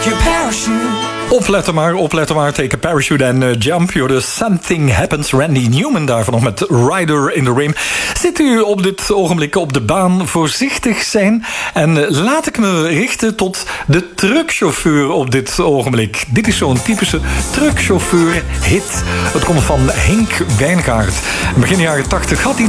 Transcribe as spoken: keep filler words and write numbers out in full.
take your parachute. Opletten maar, opletten maar. Take a parachute en uh, jump. You're the Something Happens. Randy Newman daarvan nog met Rider in the Rain. Zit u op dit ogenblik op de baan, voorzichtig zijn. En uh, laat ik me richten tot de truckchauffeur op dit ogenblik. Dit is zo'n typische truckchauffeur hit. Het komt van Henk Wijngaard. Begin jaren tachtig had hij